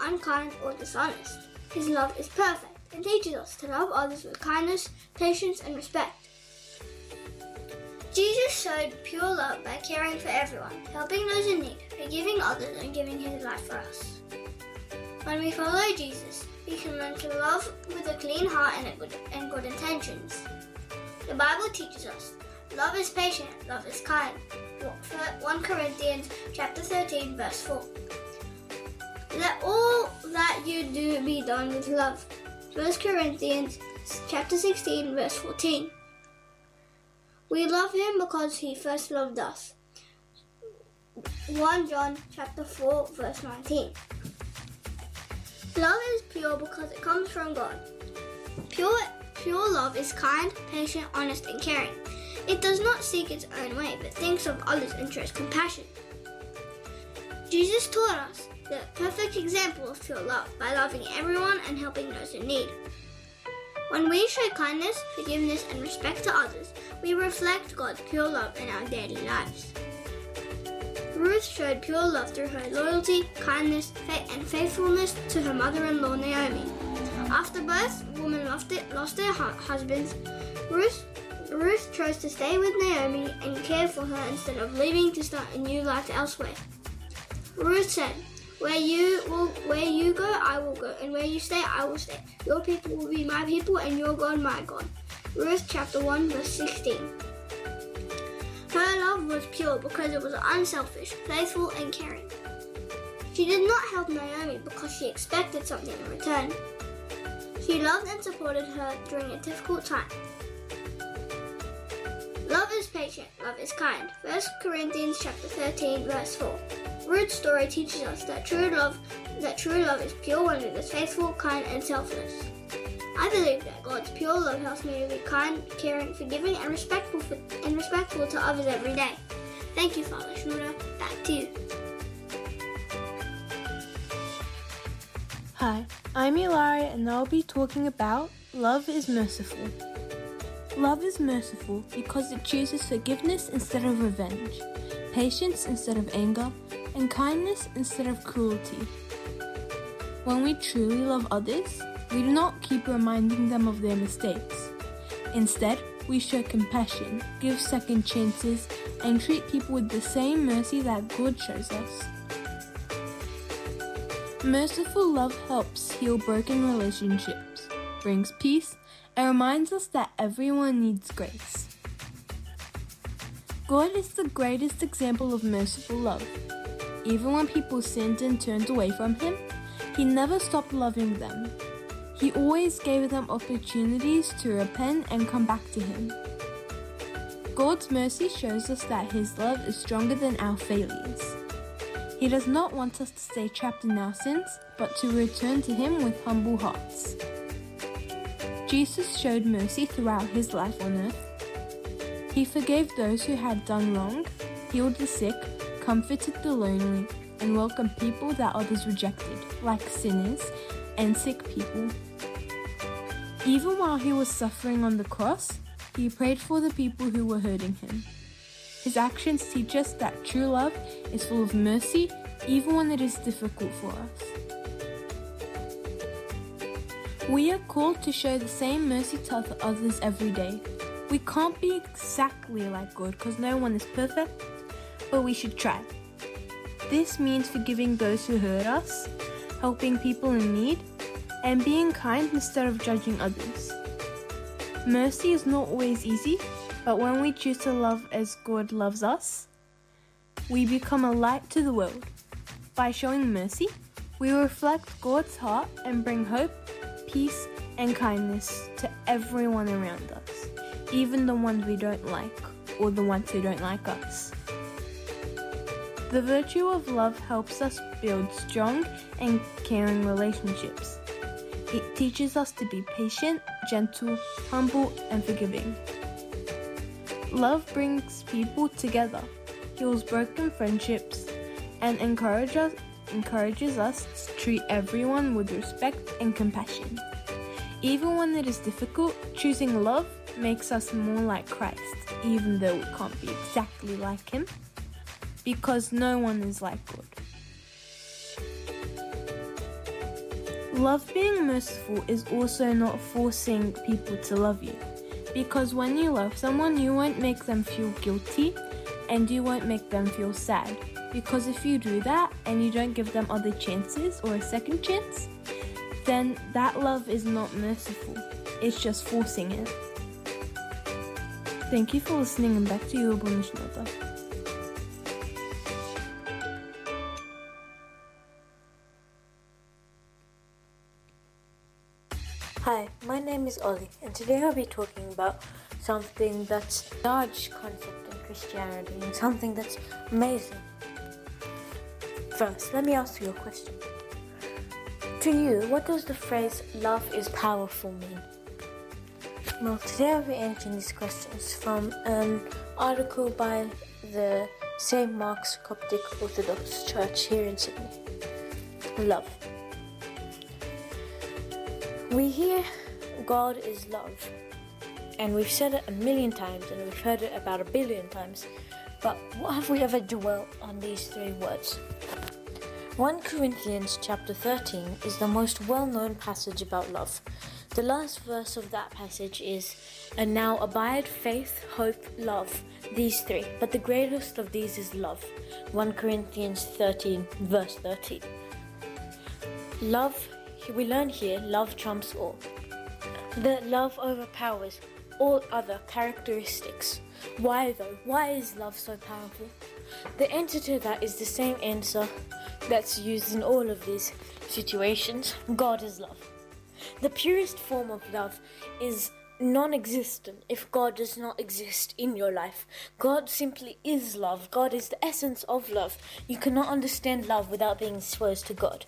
unkind or dishonest. His love is perfect and teaches us to love others with kindness, patience, and respect. Jesus showed pure love by caring for everyone, helping those in need, forgiving others, and giving his life for us. When we follow Jesus, we can learn to love with a clean heart and good intentions. The Bible teaches us, love is patient, love is kind. 1 Corinthians chapter 13, verse 4. Let all that you do be done with love. 1 Corinthians chapter 16, verse 14. We love him because he first loved us. 1 John chapter 4, verse 19. Love is pure because it comes from God. Pure love is kind, patient, honest, and caring. It does not seek its own way, but thinks of others and shows compassion. Jesus taught us the perfect example of pure love by loving everyone and helping those in need. When we show kindness, forgiveness, and respect to others, we reflect God's pure love in our daily lives. Ruth showed pure love through her loyalty, kindness, and faithfulness to her mother-in-law Naomi. After both women lost their husbands, Ruth chose to stay with Naomi and care for her instead of leaving to start a new life elsewhere. Ruth said, Where you go, I will go, and where you stay, I will stay. Your people will be my people, and your God, my God. Ruth chapter 1, verse 16. Her love was pure because it was unselfish, faithful, and caring. She did not help Naomi because she expected something in return. She loved and supported her during a difficult time. Love is patient, love is kind. 1 Corinthians chapter 13, verse 4. Ruth's story teaches us that true love is pure when it is faithful, kind, and selfless. I believe that God's pure love helps me to be kind, caring, forgiving, and respectful to others every day. Thank you, Father Shmuda. Back to you. Hi, I'm Eli, and I'll be talking about Love is Merciful. Love is merciful because it chooses forgiveness instead of revenge, patience instead of anger, and kindness instead of cruelty. When we truly love others, we do not keep reminding them of their mistakes. Instead, we show compassion, give second chances, and treat people with the same mercy that God shows us. Merciful love helps heal broken relationships, brings peace, and reminds us that everyone needs grace. God is the greatest example of merciful love. Even when people sinned and turned away from Him, He never stopped loving them. He always gave them opportunities to repent and come back to Him. God's mercy shows us that His love is stronger than our failures. He does not want us to stay trapped in our sins, but to return to Him with humble hearts. Jesus showed mercy throughout His life on earth. He forgave those who had done wrong, healed the sick, comforted the lonely, and welcomed people that others rejected, like sinners and sick people. Even while He was suffering on the cross, He prayed for the people who were hurting Him. His actions teach us that true love is full of mercy, even when it is difficult for us. We are called to show the same mercy to others every day. We can't be exactly like God because no one is perfect, but we should try. This means forgiving those who hurt us, helping people in need, and being kind instead of judging others. Mercy is not always easy, but when we choose to love as God loves us, we become a light to the world. By showing mercy, we reflect God's heart and bring hope, peace, and kindness to everyone around us, even the ones we don't like or the ones who don't like us. The virtue of love helps us build strong and caring relationships. It teaches us to be patient, gentle, humble, and forgiving. Love brings people together, heals broken friendships, and encourages us to treat everyone with respect and compassion. Even when it is difficult, choosing love makes us more like Christ, even though we can't be exactly like Him, because no one is like God. Love being merciful is also not forcing people to love you. Because when you love someone, you won't make them feel guilty and you won't make them feel sad. Because if you do that and you don't give them other chances or a second chance, then that love is not merciful. It's just forcing it. Thank you for listening and back to you, Abunishnoda. Hi, my name is Ollie, and today I'll be talking about something that's a large concept in Christianity and something that's amazing. First, let me ask you a question. To you, what does the phrase "love is powerful" mean? Well, today I'll be answering these questions from an article by the St. Mark's Coptic Orthodox Church here in Sydney. Love. We hear God is love, and we've said it a million times and we've heard it about 1 billion times, but what have we ever dwelt on these 3 words? 1 Corinthians chapter 13 is the most well-known passage about love. The last verse of that passage is, "And now abide faith, hope, love, these 3, but the greatest of these is love." 1 Corinthians 13 verse 13. Love, we learn here, love trumps all. That love overpowers all other characteristics. Why though? Why is love so powerful? The answer to that is the same answer that's used in all of these situations. God is love. The purest form of love is non-existent if God does not exist in your life. God simply is love. God is the essence of love. You cannot understand love without being exposed to God.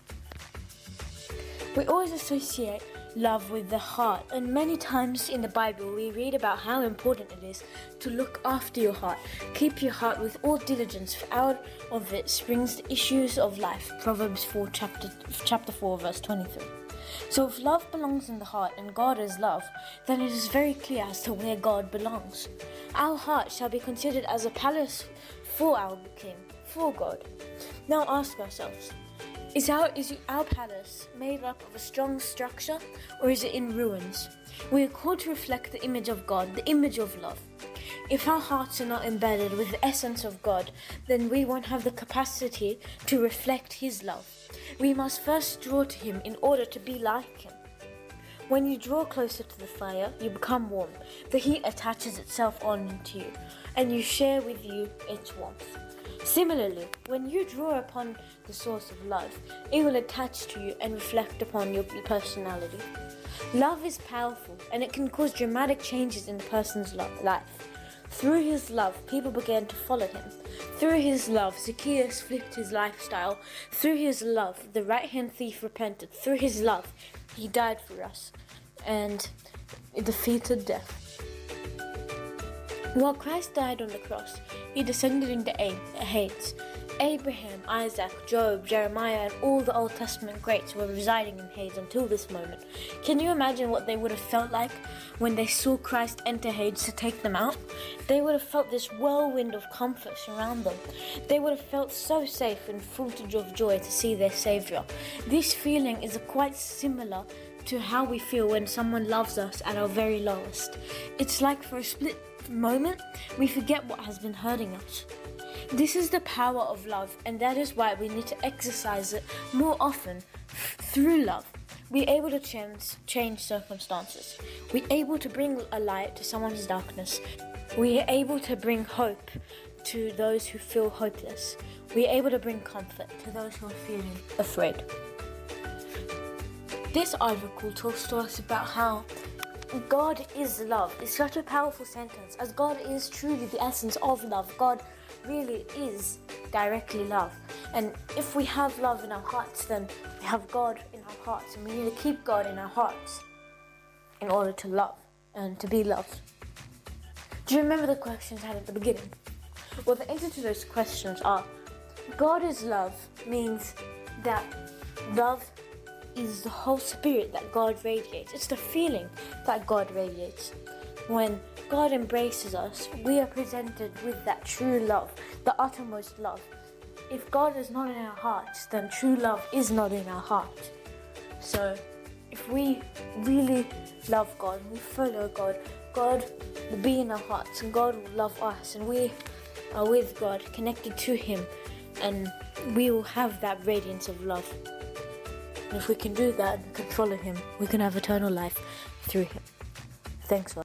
We always associate love with the heart, and many times in the Bible we read about how important it is to look after your heart. Keep your heart with all diligence, for out of it springs the issues of life. Proverbs 4 chapter 4 verse 23. So if love belongs in the heart and God is love, then it is very clear as to where God belongs. Our heart shall be considered as a palace for our King, for God. Now ask ourselves, Is our palace made up of a strong structure, or is it in ruins? We are called to reflect the image of God, the image of love. If our hearts are not embedded with the essence of God, then we won't have the capacity to reflect His love. We must first draw to Him in order to be like Him. When you draw closer to the fire, you become warm. The heat attaches itself onto you, and you share with you its warmth. Similarly, when you draw upon the source of love, it will attach to you and reflect upon your personality. Love is powerful, and it can cause dramatic changes in the person's life. Through his love, people began to follow him. Through his love, Zacchaeus flipped his lifestyle. Through his love, the right-hand thief repented. Through his love, he died for us and defeated death. While Christ died on the cross, he descended into Hades. Abraham, Isaac, Job, Jeremiah, and all the Old Testament greats were residing in Hades until this moment. Can you imagine what they would have felt like when they saw Christ enter Hades to take them out? They would have felt this whirlwind of comfort surround them. They would have felt so safe and full of joy to see their Saviour. This feeling is quite similar to how we feel when someone loves us at our very lowest. It's like for a split moment, we forget what has been hurting us. This is the power of love, and that is why we need to exercise it more often. Through love, we're able to change circumstances. We're able to bring a light to someone's darkness. We are able to bring hope to those who feel hopeless. We are able to bring comfort to those who are feeling afraid. This article talks to us about how God is love. It's such a powerful sentence. As God is truly the essence of love, God really is directly love. And if we have love in our hearts, then we have God in our hearts. And we need to keep God in our hearts in order to love and to be loved. Do you remember the questions I had at the beginning? Well, the answer to those questions are, God is love means that love is the whole spirit that God radiates. It's the feeling that God radiates. When God embraces us, we are presented with that true love, the uttermost love. If God is not in our hearts, then true love is not in our hearts. So if we really love God, we follow God, God will be in our hearts and God will love us, and we are with God, connected to Him, and we will have that radiance of love. And if we can do that and can follow Him, we can have eternal life through Him. Thanks, God.